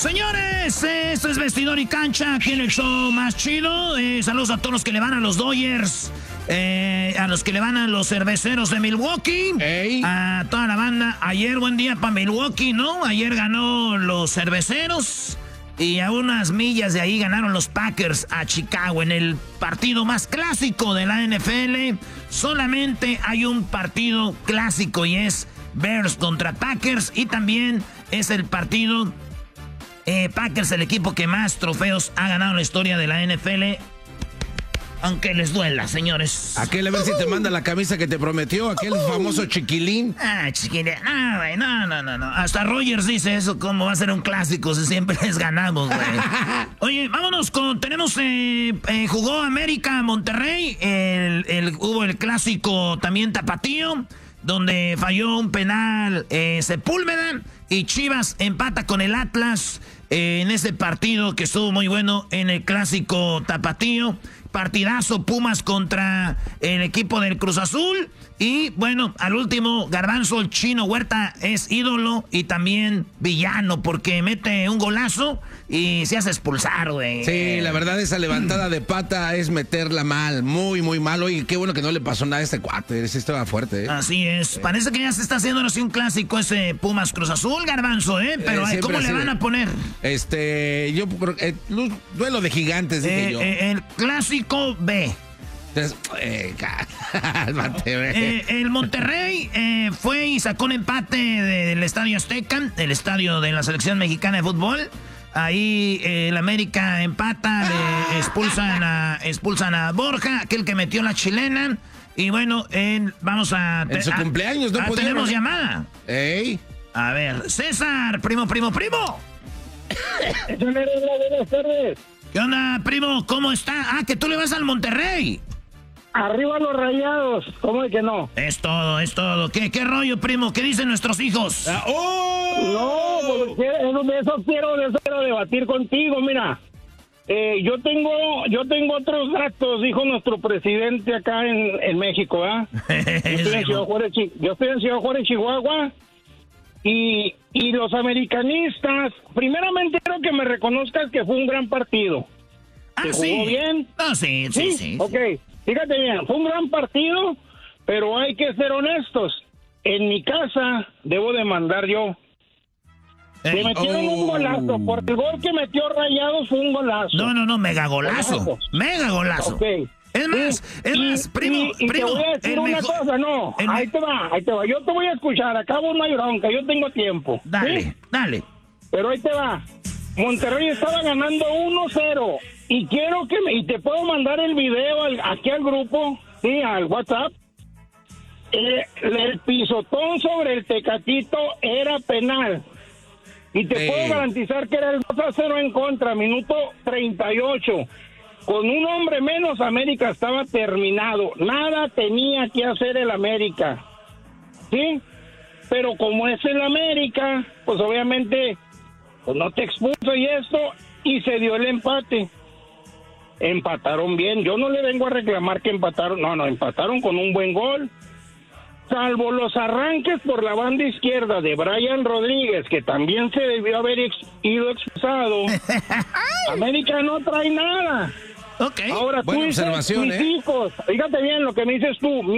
Señores, esto es Vestidor y Cancha, aquí en el show más chido. Saludos a todos los que le van a los Dodgers, a los que le van a los Cerveceros de Milwaukee, a toda la banda. Ayer buen día para Milwaukee, ¿no? Ayer ganó los Cerveceros y a unas millas de ahí ganaron los Packers a Chicago en el partido más clásico de la NFL. Solamente hay un partido clásico y es Bears contra Packers, y también es el partido Packers, el equipo que más trofeos ha ganado en la historia de la NFL. Aunque les duela, señores. Aquel, a ver si te manda la camisa que te prometió, aquel famoso chiquilín. Chiquilín. Güey, no. Hasta Rogers dice eso, como va a ser un clásico si siempre les ganamos, güey. Oye, vámonos jugó América Monterrey. Hubo el clásico también tapatío, donde falló un penal Sepúlveda, y Chivas empata con el Atlas en ese partido que estuvo muy bueno en el clásico tapatío. Partidazo, Pumas contra el equipo del Cruz Azul. Y bueno, al último, Garbanzo, el Chino Huerta es ídolo y también villano, porque mete un golazo y se hace expulsar, güey. Sí, la verdad, esa levantada de pata es meterla mal, muy, muy mal. Oye, qué bueno que no le pasó nada a este cuate, ese estaba fuerte, Así es, parece que ya se está haciendo así un clásico ese Pumas Cruz Azul, Garbanzo, Pero ¿cómo le van a poner? Duelo de gigantes, dije yo. El clásico B. El Monterrey fue y sacó un empate del Estadio Azteca, el estadio de la selección mexicana de fútbol. Ahí el América empata, expulsan a Borja, aquel que metió la chilena. Y bueno, vamos a... En su cumpleaños, ¿no? Tenemos llamada. A ver, César, primo. Buenas tardes. ¿Qué onda, primo? ¿Cómo está? Que tú le vas al Monterrey. Arriba los Rayados, ¿cómo es que no? Es todo. ¿Qué rollo, primo? ¿Qué dicen nuestros hijos? No, porque de eso quiero debatir contigo, mira. Yo tengo otros datos, dijo nuestro presidente acá en México, Yo estoy en Ciudad Juárez, Chihuahua, y los americanistas, primeramente quiero que me reconozcas que fue un gran partido. ¿Se jugó bien? Sí. Ok. Fíjate bien, fue un gran partido, pero hay que ser honestos. En mi casa debo demandar yo. Le metieron un golazo. Por el gol que metió Rayados fue un golazo. No, mega golazo. Mega golazo. Okay. Es más, primo. Te voy a decir una cosa, ahí te va. Yo te voy a escuchar, acabo no hay bronca, yo tengo tiempo. Dale. Pero ahí te va. Monterrey estaba ganando 1-0. Y quiero y te puedo mandar el video aquí al grupo, al WhatsApp. El pisotón sobre el Tecatito era penal. Y te puedo garantizar que era el 2-0 en contra, minuto 38. Con un hombre menos, América estaba terminado. Nada tenía que hacer el América. ¿Sí? Pero como es el América, pues obviamente pues no te expuso y se dio el empate. Empataron bien. Yo no le vengo a reclamar que empataron. No, empataron con un buen gol. Salvo los arranques por la banda izquierda de Brian Rodríguez, que también se debió haber ido expulsado. América no trae nada. Ok. Ahora buena tú dices, observación, mis hijos, fíjate bien lo que me dices tú.